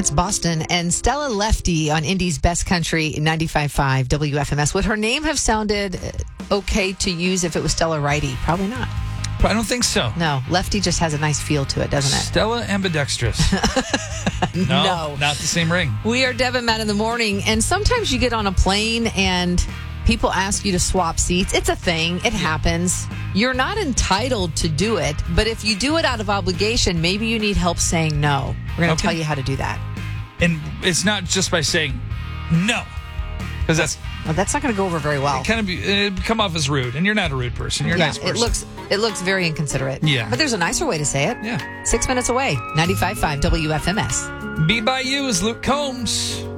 That's Boston and Stella Lefty on Indy's Best Country 95.5 WFMS. Would her name have sounded okay to use if it was Stella Righty? Probably not. I don't think so. No, Lefty just has a nice feel to it, doesn't it? Stella ambidextrous. No, not the same ring. We are Deb and Matt in the morning, and sometimes you get on a plane and people ask you to swap seats. It's a thing. It happens. You're not entitled to do it, but if you do it out of obligation, maybe you need help saying no. We're going to tell you how to do that. And it's not just by saying no, because that's not going to go over very well. It come off as rude, and you're not a rude person. You're a nice person. It looks very inconsiderate. Yeah. But there's a nicer way to say it. Yeah. 6 minutes away. 95.5 WFMS. Be by you is Luke Combs.